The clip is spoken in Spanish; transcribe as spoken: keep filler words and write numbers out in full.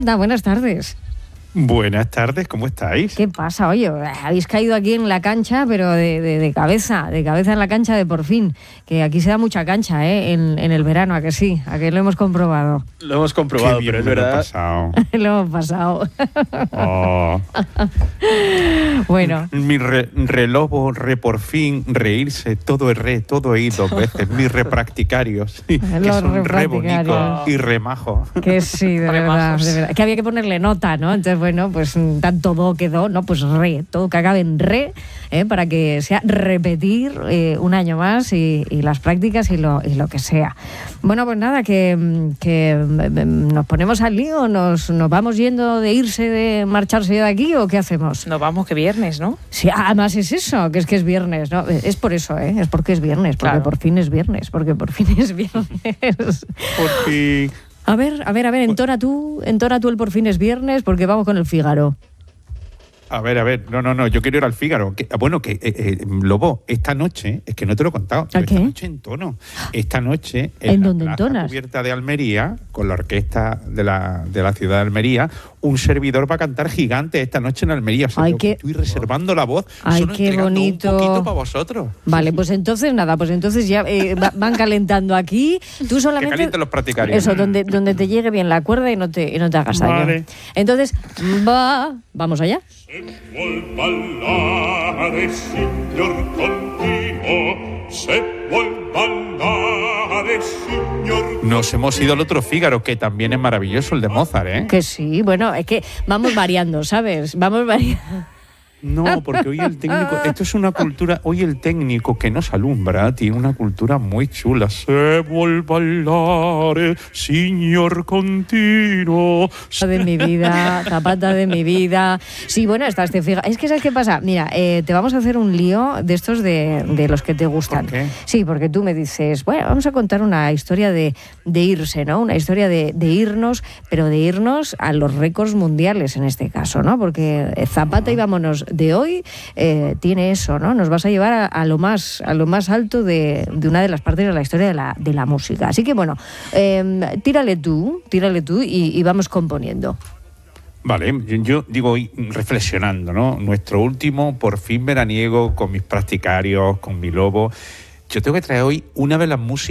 Da, buenas tardes. Buenas tardes, ¿cómo estáis? ¿Qué pasa? Oye, habéis caído aquí en la cancha, pero de, de, de cabeza, de cabeza en la cancha de por fin. Que aquí se da mucha cancha, ¿eh? En, en el verano, ¿a que sí? ¿A que lo hemos comprobado? Lo hemos comprobado, pero es verdad. Lo hemos pasado. Lo hemos pasado. Oh. Bueno. Mi re, relobo, re por fin, reírse, todo es re, todo es dos veces. Mis repracticarios, que Los son re bonitos repracticarios. y re majos. Que sí, de verdad, de verdad. Que había que ponerle nota, ¿no? Entonces, bueno, pues tanto do quedó, ¿no? Pues re, todo que acabe en re, ¿eh? Para que sea repetir eh, un año más y, y las prácticas y lo, y lo que sea. Bueno, pues nada, que, que nos ponemos al lío, nos, nos vamos yendo de irse, de marcharse de aquí, ¿o qué hacemos? Nos vamos, que viernes, ¿no? Sí, además es eso, que es que es viernes, ¿no? Es por eso, ¿eh? Es porque es viernes, porque Claro. por fin es viernes, porque por fin es viernes. Por fin. A ver, a ver, a ver, entona tú, entona tú el por fin es viernes, porque vamos con el Fígaro. A ver, a ver, no, no, no, yo quiero ir al Fígaro. Que, bueno, que, eh, eh, Lobo, esta noche, es que no te lo he contado, pero qué? esta noche entono. Esta noche, ¿En la dónde plaza entonas? cubierta de Almería, con la orquesta de la, de la ciudad de Almería, un servidor va a cantar gigante esta noche en Almería. O sea, Ay, yo qué- estoy reservando la voz, Ay, solo qué entregando bonito. un poquito para vosotros. Vale, pues entonces nada, pues entonces ya eh, va- van calentando aquí. Tú Que solamente. calienten los practicarios. Eso, donde, donde te llegue bien la cuerda y no te, y no te hagas daño. Vale. Entonces, va, vamos allá. Se vuol ballare, signor continuo, se vuol ballare, signor. Nos hemos ido al otro Fígaro, que también es maravilloso, el de Mozart, ¿eh? Que sí, bueno, es que vamos variando, ¿sabes? Vamos variando. No, porque hoy el técnico, esto es una cultura, hoy el técnico que nos alumbra tiene una cultura muy chula. Se vuol ballare, signor continuo. De mi vida, zapata de mi vida. Sí, bueno, estás te fijas. Es que ¿sabes qué pasa? Mira, eh, te vamos a hacer un lío de estos de, de los que te gustan. ¿Por qué? Sí, porque tú me dices, bueno, vamos a contar una historia de, de irse, ¿no? Una historia de, de irnos, pero de irnos a los récords mundiales en este caso, ¿no? Porque Zapata y vámonos de hoy eh, tiene eso, ¿no? Nos vas a llevar a, a lo más a lo más alto de, de una de las partes de la historia de la, de la música. Así que bueno, eh, tírale tú, tírale tú y, y vamos componiendo. Vale, yo, yo digo hoy reflexionando, ¿no? Nuestro último, por fin veraniego, con mis practicarios, con mi lobo. Yo tengo que traer hoy una de las músicas